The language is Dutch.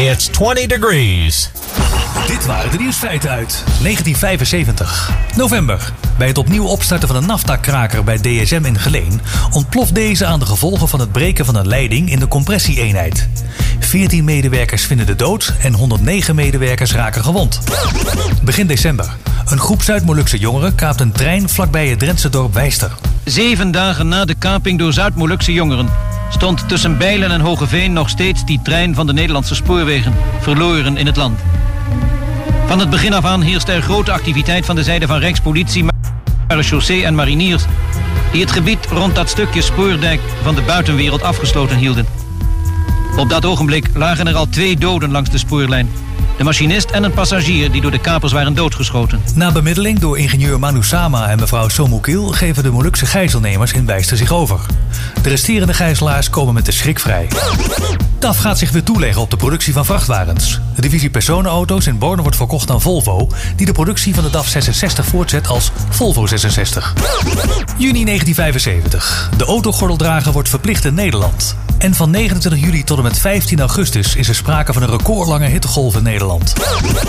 It's 20 degrees. Dit waren de nieuwsfeiten uit 1975. November. Bij het opnieuw opstarten van een nafta-kraker bij DSM in Geleen ontploft deze aan de gevolgen van het breken van een leiding in de compressieeenheid. 14 medewerkers vinden de dood en 109 medewerkers raken gewond. Begin december. Een groep Zuid-Molukse jongeren kaapt een trein vlakbij het Drentse dorp Wijster. 7 dagen na de kaping door Zuid-Molukse jongeren stond tussen Bijlen en Hogeveen nog steeds die trein van de Nederlandse spoorwegen, verloren in het land. Van het begin af aan heerste er grote activiteit van de zijde van Rijkspolitie, Marechaussee en mariniers, die het gebied rond dat stukje spoordijk van de buitenwereld afgesloten hielden. Op dat ogenblik lagen er al 2 doden langs de spoorlijn. De machinist en een passagier die door de kapers waren doodgeschoten. Na bemiddeling door ingenieur Manu Sama en mevrouw Somukil geven de Molukse gijzelnemers in Wijster zich over. De resterende gijzelaars komen met de schrik vrij. DAF gaat zich weer toeleggen op de productie van vrachtwagens. De divisie personenauto's in Borne wordt verkocht aan Volvo, die de productie van de DAF 66 voortzet als Volvo 66. Juni 1975. De autogordeldrager wordt verplicht in Nederland. En van 29 juli tot en met 15 augustus is er sprake van een recordlange hittegolf in Nederland.